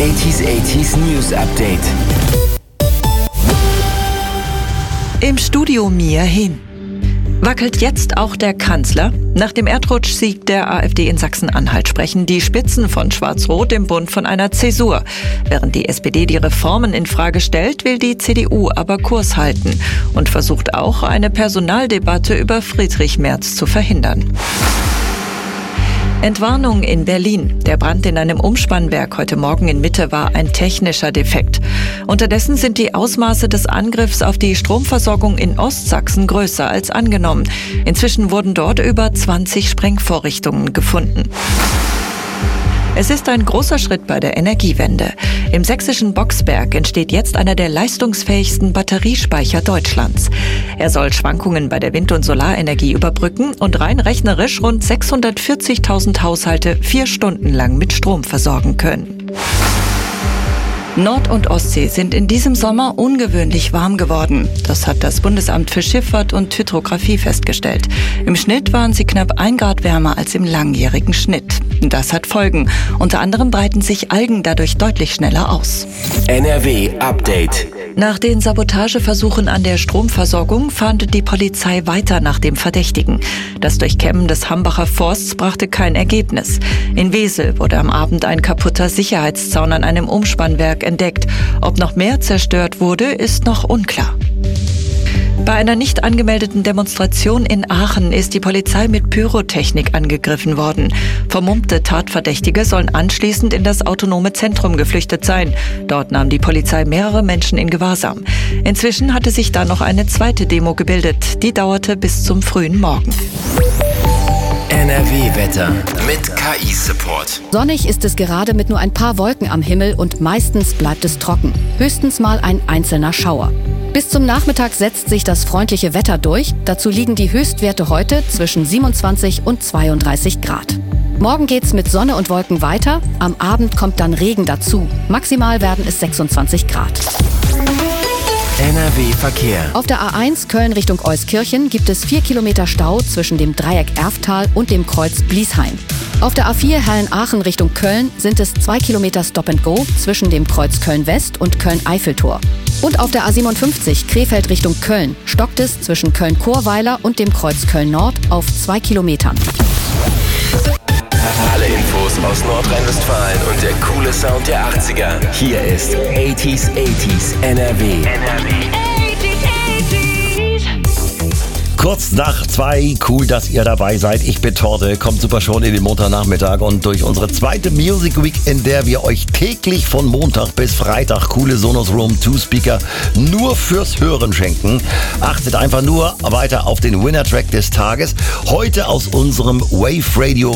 80s News Update. Im Studio Mia Hin. Wackelt jetzt auch der Kanzler? Nach dem Erdrutschsieg der AfD in Sachsen-Anhalt sprechen die Spitzen von Schwarz-Rot im Bund von einer Zäsur. Während die SPD die Reformen in Frage stellt, will die CDU aber Kurs halten und versucht auch, eine Personaldebatte über Friedrich Merz zu verhindern. Entwarnung in Berlin. Der Brand in einem Umspannwerk heute Morgen in Mitte war ein technischer Defekt. Unterdessen sind die Ausmaße des Angriffs auf die Stromversorgung in Ostsachsen größer als angenommen. Inzwischen wurden dort über 20 Sprengvorrichtungen gefunden. Es ist ein großer Schritt bei der Energiewende. Im sächsischen Boxberg entsteht jetzt einer der leistungsfähigsten Batteriespeicher Deutschlands. Er soll Schwankungen bei der Wind- und Solarenergie überbrücken und rein rechnerisch rund 640.000 Haushalte 4 Stunden lang mit Strom versorgen können. Nord- und Ostsee sind in diesem Sommer ungewöhnlich warm geworden. Das hat das Bundesamt für Schifffahrt und Hydrographie festgestellt. Im Schnitt waren sie knapp 1 Grad wärmer als im langjährigen Schnitt. Das hat Folgen. Unter anderem breiten sich Algen dadurch deutlich schneller aus. NRW Update. Nach den Sabotageversuchen an der Stromversorgung fahndet die Polizei weiter nach dem Verdächtigen. Das Durchkämmen des Hambacher Forsts brachte kein Ergebnis. In Wesel wurde am Abend ein kaputter Sicherheitszaun an einem Umspannwerk entdeckt. Ob noch mehr zerstört wurde, ist noch unklar. Bei einer nicht angemeldeten Demonstration in Aachen ist die Polizei mit Pyrotechnik angegriffen worden. Vermummte Tatverdächtige sollen anschließend in das autonome Zentrum geflüchtet sein. Dort nahm die Polizei mehrere Menschen in Gewahrsam. Inzwischen hatte sich da noch eine zweite Demo gebildet. Die dauerte bis zum frühen Morgen. NRW-Wetter mit KI-Support. Sonnig ist es gerade mit nur ein paar Wolken am Himmel und meistens bleibt es trocken. Höchstens mal ein einzelner Schauer. Bis zum Nachmittag setzt sich das freundliche Wetter durch. Dazu liegen die Höchstwerte heute zwischen 27 und 32 Grad. Morgen geht's mit Sonne und Wolken weiter. Am Abend kommt dann Regen dazu. Maximal werden es 26 Grad. NRW-Verkehr. Auf der A1 Köln Richtung Euskirchen gibt es 4 Kilometer Stau zwischen dem Dreieck Erftal und dem Kreuz Bliesheim. Auf der A4 Herrn-Aachen Richtung Köln sind es 2 Kilometer Stop and Go zwischen dem Kreuz Köln-West und Köln-Eiffeltor. Und auf der A57 Krefeld Richtung Köln stockt es zwischen Köln-Chorweiler und dem Kreuz Köln-Nord auf 2 Kilometern. Alle Infos aus Nordrhein-Westfalen und der coole Sound der 80er. Hier ist 80s NRW. Kurz nach 2, cool, dass ihr dabei seid. Ich bin Torte, kommt super schon in den Montagnachmittag und durch unsere zweite Music Week, in der wir euch täglich von Montag bis Freitag coole Sonos Room 2 Speaker nur fürs Hören schenken. Achtet einfach nur weiter auf den Winner-Track des Tages. Heute aus unserem Wave Radio